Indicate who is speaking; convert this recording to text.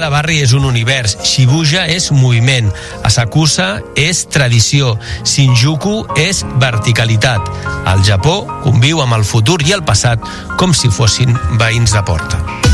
Speaker 1: Akihabara-Barri és un univers, Shibuya és moviment, Asakusa és tradició, Shinjuku és verticalitat. El Japó conviu amb el futur i el passat com si fossin veïns de porta.